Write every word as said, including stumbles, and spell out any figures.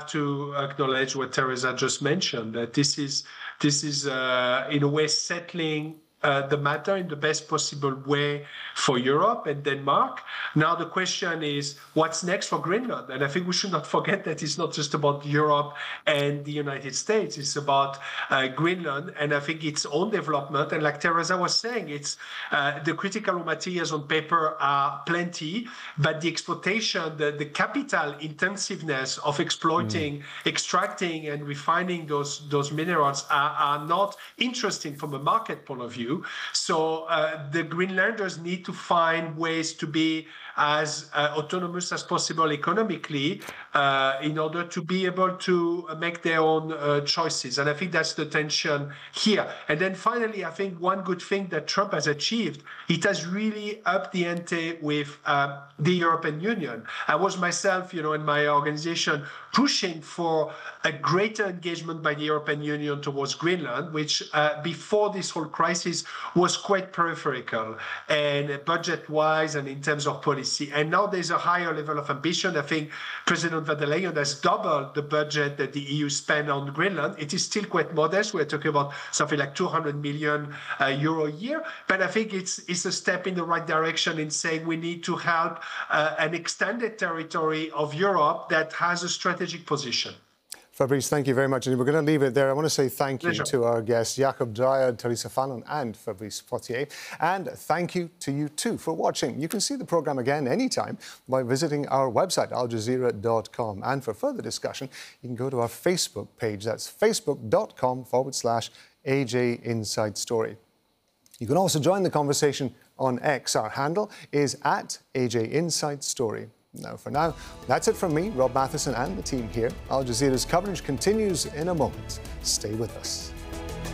have to acknowledge what Teresa just mentioned, that this is, this is uh, in a way settling Uh, the matter in the best possible way for Europe and Denmark. Now the question is, what's next for Greenland? And I think we should not forget that it's not just about Europe and the United States. It's about uh, Greenland, and I think its own development. And like Teresa was saying, it's uh, the critical raw materials on paper are plenty, but the exploitation, the, the capital intensiveness of exploiting, mm. extracting and refining those, those minerals are, are not interesting from a market point of view. So uh, the Greenlanders need to find ways to be as uh, autonomous as possible economically uh, in order to be able to make their own uh, choices. And I think that's the tension here. And then finally, I think one good thing that Trump has achieved, it has really upped the ante with uh, the European Union. I was myself, you know, in my organization pushing for a greater engagement by the European Union towards Greenland, which uh, before this whole crisis was quite peripheral and budget-wise and in terms of policy. And now there's a higher level of ambition. I think President von der Leyen has doubled the budget that the E U spent on Greenland. It is still quite modest. We're talking about something like two hundred million uh, euro a year. But I think it's, it's a step in the right direction in saying we need to help uh, an extended territory of Europe that has a strategic position. Fabrice, thank you very much. And we're going to leave it there. I want to say thank you Pleasure. to our guests, Jacob Dreyer, Teresa Fanon and Fabrice Potier. And thank you to you too for watching. You can see the programme again anytime by visiting our website, al jazeera dot com. And for further discussion, you can go to our Facebook page. That's facebook.com forward slash AJ Inside Story. You can also join the conversation on X. Our handle is at A J Inside Story. Now, for now, that's it from me, Rob Matheson, and the team here. Al Jazeera's coverage continues in a moment. Stay with us.